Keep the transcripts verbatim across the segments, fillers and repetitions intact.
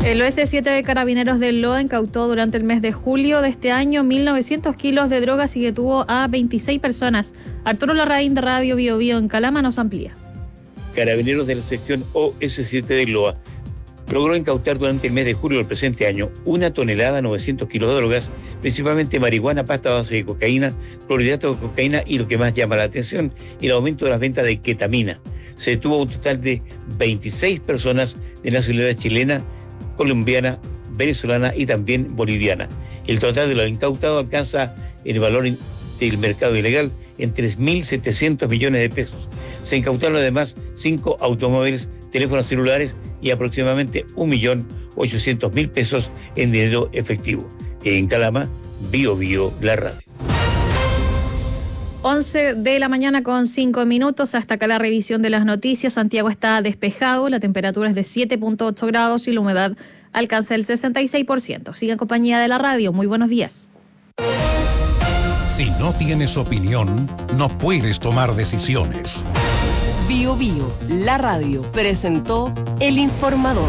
El O S siete de Carabineros del Loa incautó durante el mes de julio de este año mil novecientos kilos de drogas y detuvo a veintiséis personas. Arturo Larraín de Radio Bio Bio en Calama nos amplía. Carabineros de la sección O S siete del Loa logró incautar durante el mes de julio del presente año una tonelada, novecientos kilos de drogas, principalmente marihuana, pasta base de cocaína, clorhidrato de cocaína y lo que más llama la atención, el aumento de las ventas de ketamina. Se detuvo un total de veintiséis personas de nacionalidad chilena, colombiana, venezolana y también boliviana. El total de lo incautado alcanza el valor del mercado ilegal en tres mil setecientos millones de pesos. Se incautaron además cinco automóviles, teléfonos celulares y aproximadamente un millón ochocientos mil pesos en dinero efectivo. En Calama, Bio Bio, la radio. once de la mañana con cinco minutos. Hasta acá la revisión de las noticias. Santiago está despejado, la temperatura es de siete punto ocho grados y la humedad alcanza el sesenta y seis por ciento. Siga en compañía de la radio. Muy buenos días. Si no tienes opinión, no puedes tomar decisiones. Bio Bio, la radio, presentó El Informador.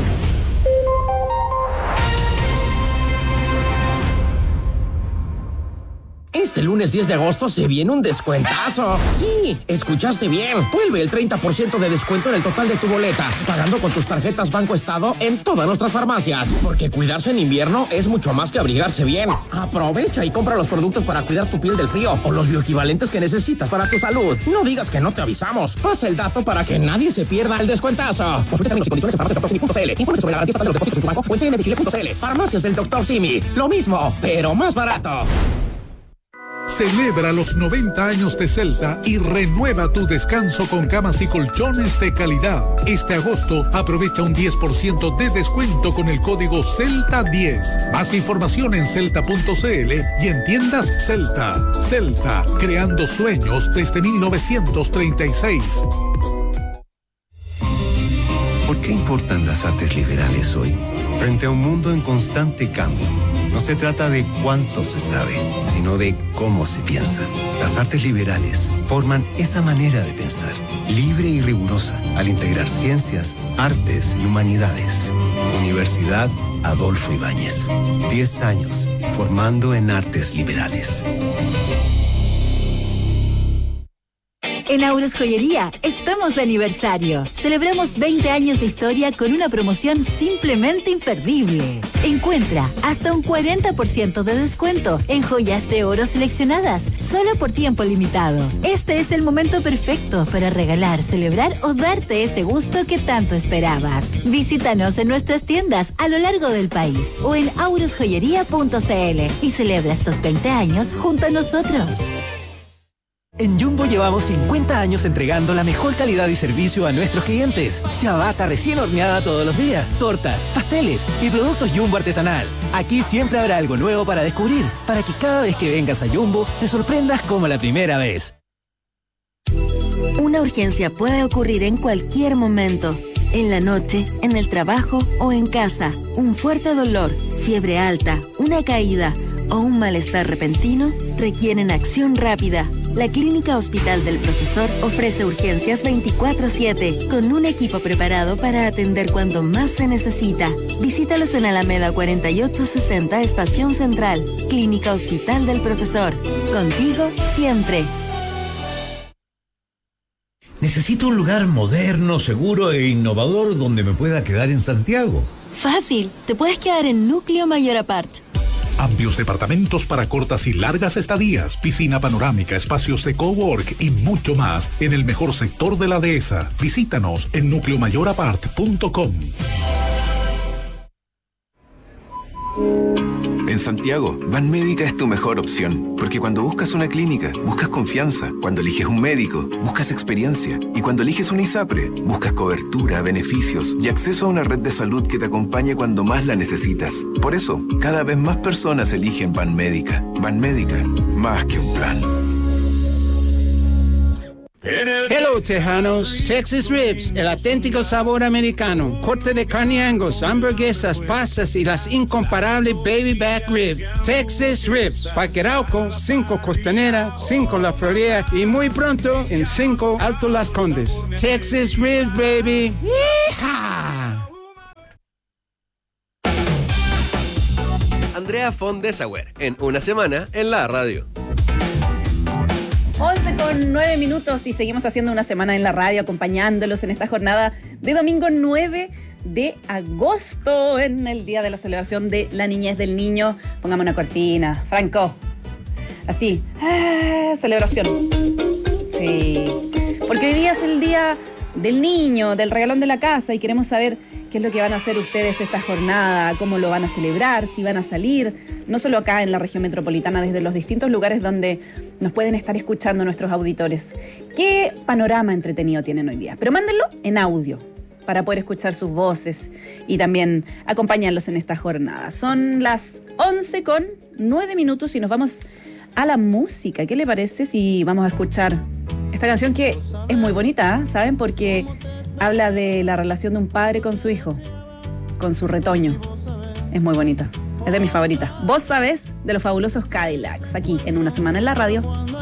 Este lunes diez de agosto se viene un descuentazo. Sí, escuchaste bien. Vuelve el treinta por ciento de descuento en el total de tu boleta, pagando con tus tarjetas Banco Estado en todas nuestras farmacias. Porque cuidarse en invierno es mucho más que abrigarse bien. Aprovecha y compra los productos para cuidar tu piel del frío o los bioequivalentes que necesitas para tu salud. No digas que no te avisamos. Pasa el dato para que nadie se pierda el descuentazo. Consulta términos y condiciones en farmacias doctor simi punto c l. Informe sobre la garantía estatal de los depósitos en su banco o en c m de chile punto c l. Farmacias del doctor Simi. Lo mismo, pero más barato. Celebra los noventa años de Celta y renueva tu descanso con camas y colchones de calidad. Este agosto aprovecha un diez por ciento de descuento con el código Celta diez. Más información en celta punto c l y en tiendas Celta. Celta, creando sueños desde mil novecientos treinta y seis. ¿Por qué importan las artes liberales hoy? Frente a un mundo en constante cambio, no se trata de cuánto se sabe, sino de cómo se piensa. Las artes liberales forman esa manera de pensar, libre y rigurosa, al integrar ciencias, artes y humanidades. Universidad Adolfo Ibáñez. Diez años formando en artes liberales. En Auros Joyería estamos de aniversario. Celebramos veinte años de historia con una promoción simplemente imperdible. Encuentra hasta un cuarenta por ciento de descuento en joyas de oro seleccionadas, solo por tiempo limitado. Este es el momento perfecto para regalar, celebrar o darte ese gusto que tanto esperabas. Visítanos en nuestras tiendas a lo largo del país o en auros joyería punto c l y celebra estos veinte años junto a nosotros. En Jumbo llevamos cincuenta años entregando la mejor calidad y servicio a nuestros clientes. Ciabatta recién horneada todos los días, tortas, pasteles y productos Jumbo artesanal. Aquí siempre habrá algo nuevo para descubrir, para que cada vez que vengas a Jumbo te sorprendas como la primera vez. Una urgencia puede ocurrir en cualquier momento. En la noche, en el trabajo o en casa. Un fuerte dolor, fiebre alta, una caída o un malestar repentino requieren acción rápida. La Clínica Hospital del Profesor ofrece urgencias veinticuatro siete con un equipo preparado para atender cuando más se necesita. Visítalos en Alameda cuarenta y ocho sesenta, Estación Central. Clínica Hospital del Profesor. Contigo siempre. Necesito un lugar moderno, seguro e innovador donde me pueda quedar en Santiago. Fácil, te puedes quedar en Núcleo Mayor Apart. Amplios departamentos para cortas y largas estadías, piscina panorámica, espacios de cowork y mucho más en el mejor sector de la dehesa. Visítanos en núcleo mayor apart punto com. En Santiago, Banmédica es tu mejor opción, porque cuando buscas una clínica, buscas confianza. Cuando eliges un médico, buscas experiencia. Y cuando eliges una ISAPRE, buscas cobertura, beneficios y acceso a una red de salud que te acompañe cuando más la necesitas. Por eso, cada vez más personas eligen Banmédica. Banmédica, más que un plan. Hello, Tejanos. Texas Ribs, el auténtico sabor americano. Corte de carne Angus, hamburguesas, pastas y las incomparables Baby Back Rib. Texas Ribs. Parque Arauco, cinco Costanera, cinco La Florida y muy pronto en cinco Alto Las Condes. Texas Ribs, baby. ¡Yeehaw! Andrea von Dessauer, en Una Semana en la Radio. once con nueve minutos y seguimos haciendo Una Semana en la Radio, acompañándolos en esta jornada de domingo nueve de agosto, en el día de la celebración de la niñez del niño. Pongamos una cortina, Franco. Así, ah, celebración. Sí, porque hoy día es el día del niño, del regalón de la casa, y queremos saber qué es lo que van a hacer ustedes esta jornada, cómo lo van a celebrar, si van a salir, no solo acá en la región metropolitana, desde los distintos lugares donde nos pueden estar escuchando nuestros auditores. ¿Qué panorama entretenido tienen hoy día? Pero mándenlo en audio para poder escuchar sus voces y también acompañarlos en esta jornada. Son las once con nueve minutos y nos vamos a la música. ¿Qué le parece si vamos a escuchar esta canción que es muy bonita, ¿eh? ¿Saben? Porque habla de la relación de un padre con su hijo, con su retoño. Es muy bonita. Es de mis favoritas. Vos sabés, de los fabulosos Cadillacs, aquí en Una Semana en la Radio.